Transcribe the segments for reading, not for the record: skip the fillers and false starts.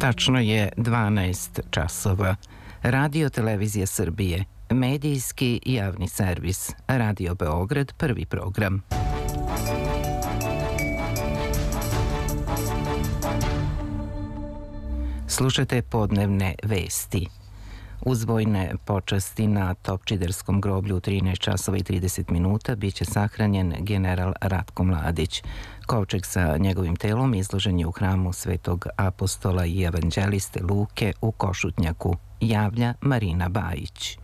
Tačno je 12 časova. Radio Televizija Srbije, medijski javni servis, Radio Beograd, prvi program. Slušate podnevne vesti. Uz vojne počasti na Topčiderskom groblju u 13 časova i 30 minuta biće sahranjen general Ratko Mladić. Kovčeg sa njegovim telom izložen je u hramu Svetog apostola i evanđeliste Luke u Košutnjaku, javlja Marina Bajić.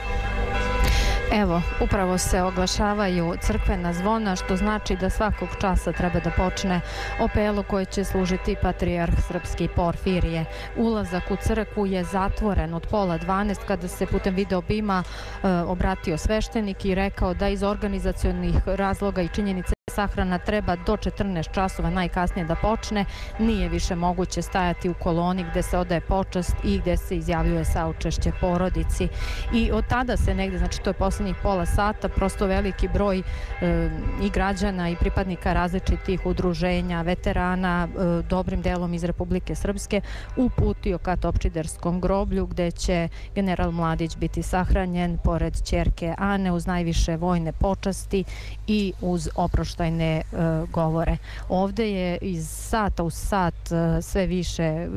Evo, upravo se oglašavaju crkvena zvona, što znači da svakog časa treba da počne opelo koje će služiti patrijarh srpski Porfirije. Ulazak u crkvu je zatvoren od 11:30 kada se putem video bima obratio sveštenik i rekao da iz organizacionih razloga i činjenice sahrana treba do 14 časova najkasnije da počne. Nije više moguće stajati u koloni gde se odaje počast i gde se izjavljuje saučešće porodici. I od tada se negde, znači to je poslednjih pola sata, prosto veliki broj i građana i pripadnika različitih udruženja, veterana, dobrim delom iz Republike Srpske, uputio ka Topčiderskom groblju gde će general Mladić biti sahranjen pored ćerke Ane uz najviše vojne počasti i uz oproštajne govore. Ovde je iz sata u sat sve više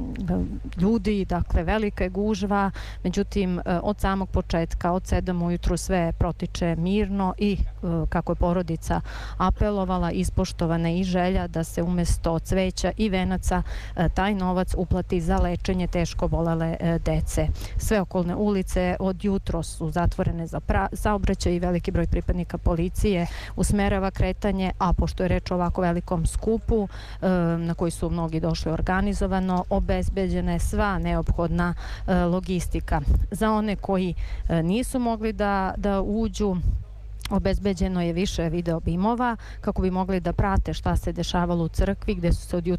ljudi, dakle velika je gužva, međutim od samog početka, od 7 ujutru sve protiče mirno i kako je porodica apelovala, ispoštovana i želja da se umesto cveća i venaca taj novac uplati za lečenje teško bolele dece. Sve okolne ulice od jutro su zatvorene za saobraćaj i veliki broj pripadnika policije usmerava kretanje, a pošto je reč o ovako velikom skupu na koji su mnogi došli organizovano, obezbeđena je sva neophodna logistika. Za one koji nisu mogli da uđu, obezbeđeno je više video bimova kako bi mogli da prate šta se dešavalo u crkvi gde su od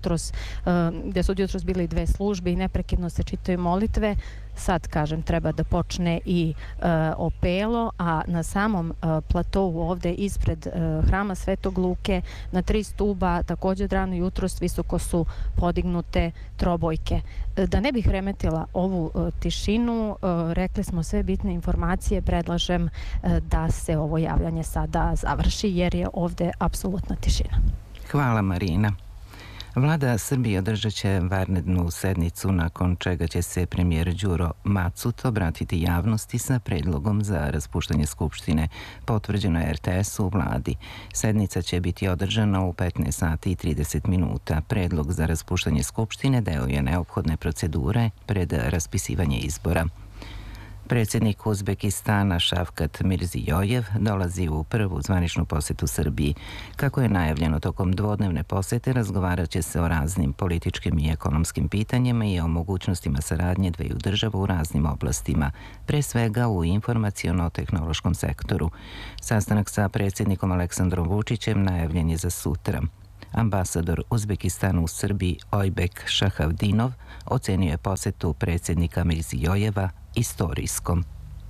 jutros bili 2 službe i neprekidno se čitaju molitve. Sad, kažem, treba da počne i opelo, a na samom platovu ovde ispred hrama Svetog Luke na 3 stuba takođe rano jutros visoko su podignute trobojke. Da ne bih remetila ovu tišinu, rekli smo sve bitne informacije, predlažem da se ovo javljanje sada završi jer je ovde apsolutna tišina. Hvala Marina. Vlada Srbije održat će vanrednu sednicu nakon čega će se premijer Đuro Macut obratiti javnosti sa predlogom za raspuštanje Skupštine. Potvrđeno je RTS-u u vladi. Sednica će biti održana u 15 sati i 30 minuta. Predlog za raspuštanje Skupštine deo je neophodne procedure pred raspisivanje izbora. Predsjednik Uzbekistana Šavkat Mirzijojev dolazi u prvu zvaničnu posetu Srbiji. Kako je najavljeno tokom dvodnevne posete, razgovarat će se o raznim političkim i ekonomskim pitanjima i o mogućnostima saradnje dveju država u raznim oblastima, pre svega u informaciono-tehnološkom sektoru. Sastanak sa predsjednikom Aleksandrom Vučićem najavljen je za sutra. Ambasador Uzbekistana u Srbiji Ojbek Šahavdinov ocenio je posetu predsjednika Mirzijojeva istorijskom.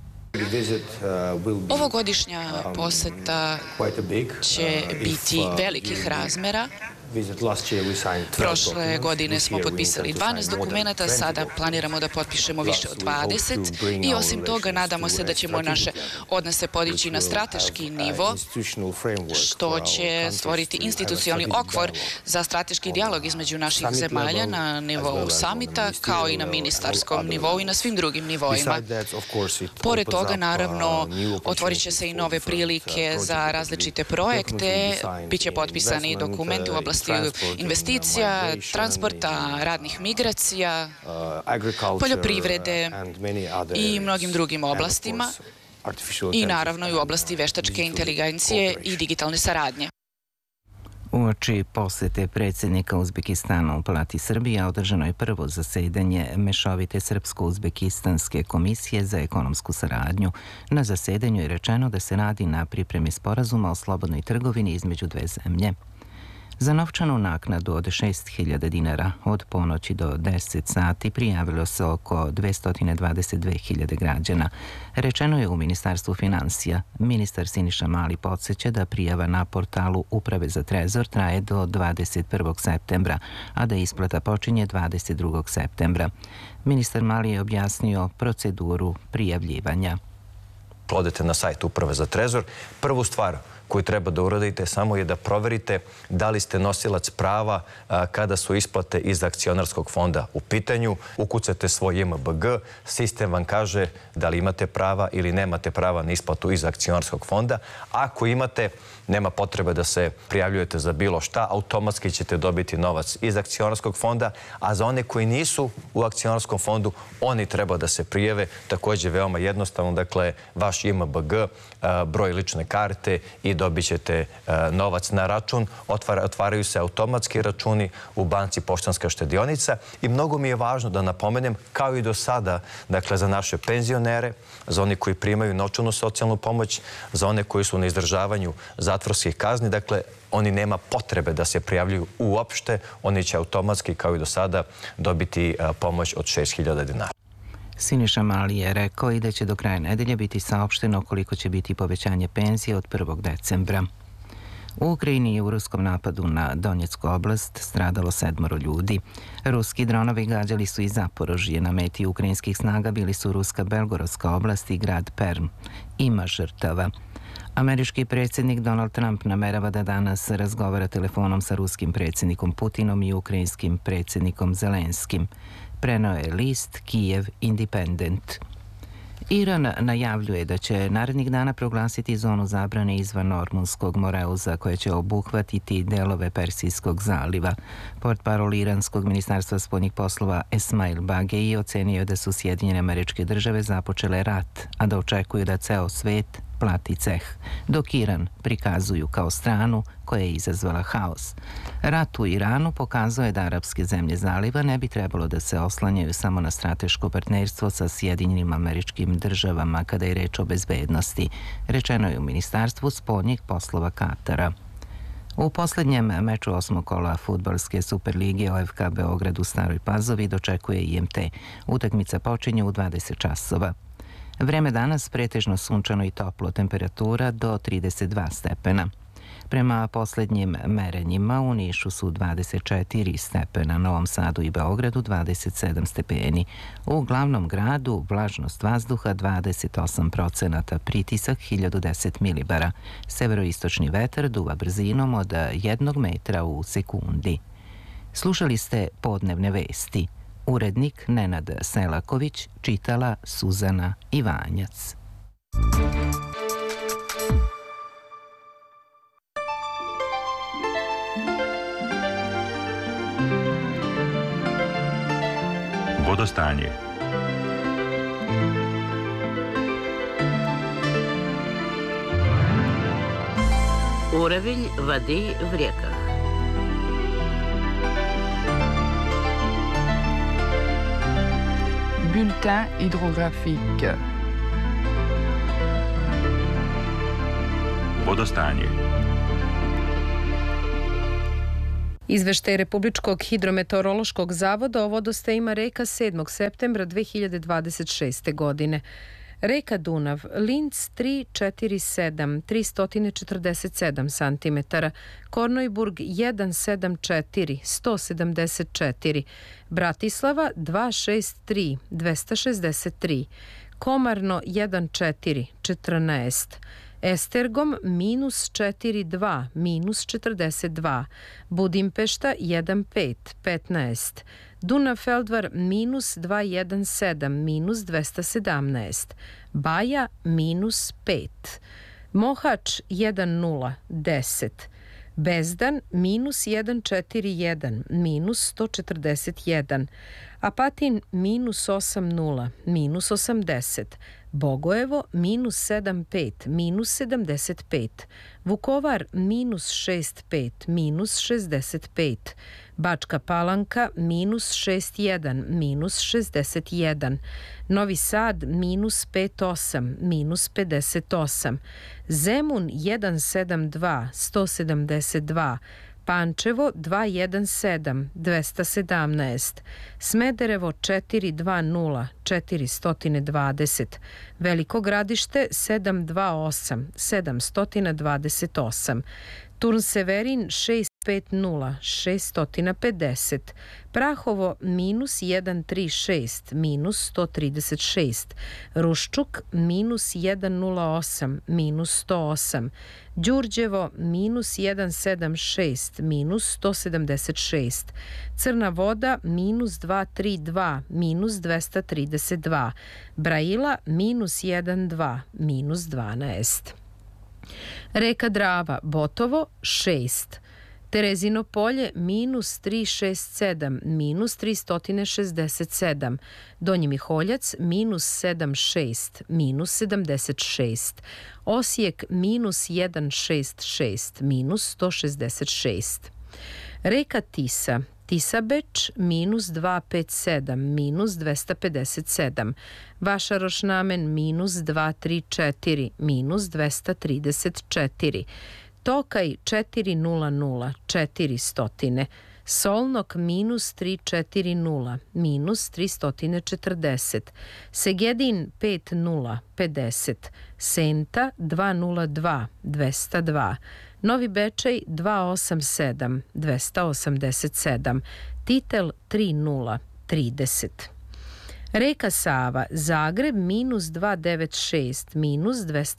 Ovogodišnja poseta će biti velikih razmera. Prošle godine smo potpisali 12 dokumenata, sada planiramo da potpišemo više od 20 i osim toga nadamo se da ćemo naše odnose podići na strateški nivo, što će stvoriti institucionalni okvir za strateški dijalog između naših zemalja na nivou samita, kao i na ministarskom nivou i na svim drugim nivoima. Pored toga, naravno, otvorit će se i nove prilike za različite projekte, bit će potpisani dokumenti u oblasti investicija, transporta, radnih migracija, poljoprivrede i mnogim drugim oblastima i naravno i u oblasti veštačke inteligencije i digitalne saradnje. Uoči posete predsjednika Uzbekistana u Palati Srbije održano je prvo zasedanje Mešovite srpsko-uzbekistanske komisije za ekonomsku saradnju. Na zasedanju je rečeno da se radi na pripremi sporazuma o slobodnoj trgovini između dve zemlje. Za novčanu naknadu od 6.000 dinara od ponoći do 10 sati prijavilo se oko 222.000 građana. Rečeno je u Ministarstvu finansija. Ministar Siniša Mali podsjeća da prijava na portalu Uprave za trezor traje do 21. septembra, a da isplata počinje 22. septembra. Ministar Mali je objasnio proceduru prijavljivanja. Odete na sajt Uprave za trezor. Prvu stvar koju treba da uradite samo je da proverite da li ste nosilac prava kada su isplate iz akcionarskog fonda u pitanju. Ukucate svoj JMBG, sistem vam kaže da li imate prava ili nemate prava na isplatu iz akcionarskog fonda. Ako imate, nema potrebe da se prijavljujete za bilo šta, automatski ćete dobiti novac iz akcionarskog fonda, a za one koji nisu u akcionarskom fondu, oni treba da se prijave. Također veoma jednostavno, dakle, vaš JMBG, broj lične karte i dobit ćete novac na račun. Otvaraju se automatski računi u banci Poštanska štedionica i mnogo mi je važno da napomenem, kao i do sada, dakle, za naše penzionere, za one koji primaju novčanu socijalnu pomoć, za one koji su na izdržavanju zatvorskih kazni, dakle, oni nema potrebe da se prijavljuju uopšte, oni će automatski, kao i do sada, dobiti pomoć od 6.000 dinara. Siniša Mali je rekao i da će do kraja nedelje biti saopšteno koliko će biti povećanje penzije od 1. decembra. U Ukrajini je u ruskom napadu na Donjecku oblast stradalo 7 ljudi. Ruski dronovi gađali su i Zaporožje. Na meti ukrajinskih snaga bili su ruska Belgorodska oblast i grad Perm. Ima žrtava. Američki predsjednik Donald Trump namerava da danas razgovara telefonom sa ruskim predsjednikom Putinom i ukrajinskim predsjednikom Zelenskim. Preneo je list Kijev Independent. Iran najavljuje da će narednih dana proglasiti zonu zabrane izvan Ormunskog moreuza koje će obuhvatiti delove Persijskog zaliva. Portparol iranskog ministarstva spoljnih poslova Esmail Bagei ocenio da su Sjedinjene Američke Države započele rat, a da očekuju da ceo svet plati ceh, dok Iran prikazuju kao stranu koja je izazvala haos. Rat u Iranu pokazao je da arapske zemlje zaliva ne bi trebalo da se oslanjaju samo na strateško partnerstvo sa Sjedinjenim Američkim Državama kada je reč o bezbednosti, rečeno je u Ministarstvu spoljnih poslova Katara. U posljednjem meču 8. kola fudbalske Superlige OFK Beograd u Staroj Pazovi dočekuje IMT. Utakmica počinje u 20 časova. Vreme danas pretežno sunčano i toplo, temperatura do 32 stepena. Prema posljednjim merenjima u Nišu su 24 stepena, Novom Sadu i Beogradu 27 stepeni. U glavnom gradu vlažnost vazduha 28%, pritisak 1010 milibara. Severoistočni vetar duva brzinom od 1 metra u sekundi. Slušali ste podnevne vesti. Urednik Nenad Selaković, čitala Suzana Ivanjac. Vodostanje. Уровень воды в реках. Bulletin hydrographique. Vodostanje. Izveštaj Republičkog hidrometeorološkog zavoda o vodostajima reka 7. septembra 2026. godine. Reka Dunav, Linz 347, 347 cm, Kornojburg 174, 174, Bratislava 263, 263, Komarno 14, 14, Estergom -42, -42, Budimpešta 15, 15, Dunav-Feldvar -217, -217, Baja -5, Mohač 10, 10, Bezdan -141, -141, Apatin -80, -80, Bogojevo -75, -75, Vukovar -65, -65, Bačka Palanka -61, -61, Novi Sad -58, -58, Zemun 172, 172, Pančevo 217 217, Smederevo 420 420, Veliko Gradište 728 728, Turn Severin 650 650, Prahovo minus 136 minus 136, Ruščuk minus 108 minus 108, Đurđevo minus 176 minus 176, Crna Voda minus 232 minus 232, Braila minus 12 minus 12. Reka Drava, Botovo 6, Terezino Polje minus 367 minus 367, Donji Miholjac minus 76 minus 76, Osijek minus 166 minus 166. Reka Tisa, Tisabeč minus 257 minus 257, Vašaroš Namen minus 234 minus 234, Tokaj 400 400, Solnok minus 340 minus 340, Segedin 5050, Senta 202 202, Novi Bečej 287 287, Titel 30 30. Reka Sava, Zagreb minus 296 minus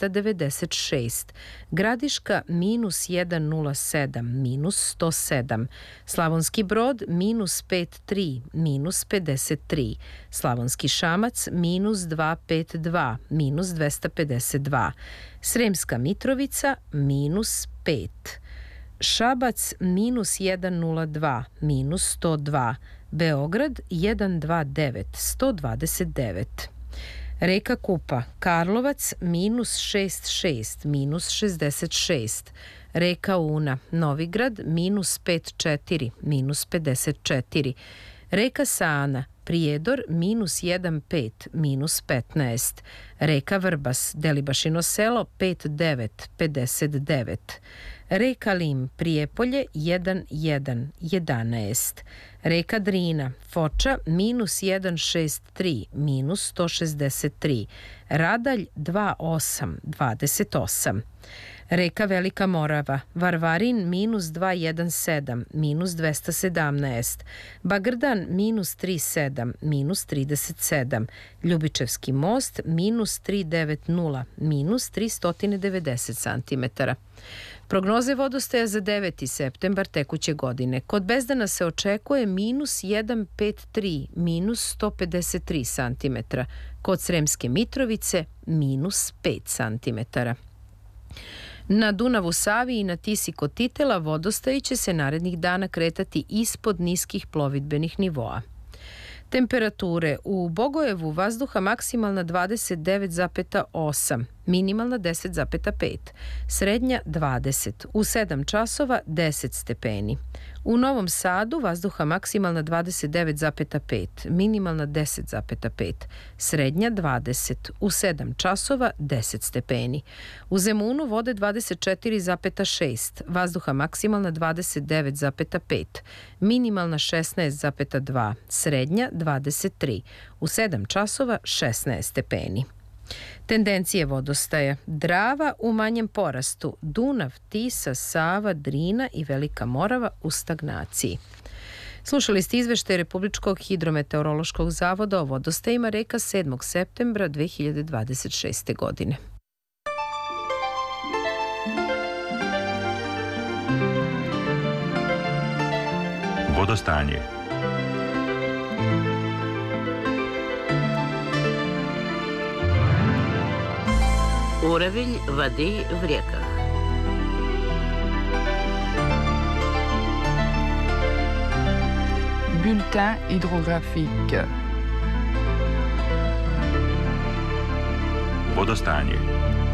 296, Gradiška minus 107 minus 107, Slavonski Brod minus 53 minus 53, Slavonski Šamac minus 252 minus 252, Sremska Mitrovica minus 5, Šabac minus 102 minus 102, Beograd 129 129. Reka Kupa, Karlovac minus 66 minus 66, Reka Una, Novigrad minus 54 minus 54, Reka Sana, Prijedor minus 15 minus 15, Reka Vrbas, Delibašino selo 59 59, Reka Lim, Prijepolje 11 11, Reka Drina, Foča minus 163 minus 163, Radalj 28 28, Reka Velika Morava, Varvarin minus 217 minus 217, Bagrdan minus 37 minus 37, Ljubičevski most minus 390 minus 390 cm. Prognoze vodostaja za 9. septembar tekuće godine. Kod Bezdana se očekuje minus 153 minus 153 cm. Kod Sremske Mitrovice minus 5 cm. Na Dunavu, Savi i na Tisi kod Titela vodostaji će se narednih dana kretati ispod niskih plovidbenih nivoa. Temperature u Bogojevu vazduha maksimalna 29,8, minimalna 10,5, srednja 20, u 7 časova 10 stepeni. U Novom Sadu vazduha maksimalna 29,5, minimalna 10,5, srednja 20, u 7 časova 10 stepeni. U Zemunu vode 24,6, vazduha maksimalna 29,5, minimalna 16,2, srednja 23, u 7 časova 16 stepeni. Tendencije vodostaja: Drava u manjem porastu, Dunav, Tisa, Sava, Drina i Velika Morava u stagnaciji. Slušali ste izveštaj Republičkog hidrometeorološkog zavoda o vodostajima reka 7. septembra 2026. godine. Vodostanje. Уровень воды в реках. Bulletin hydrographique. Vodostanje.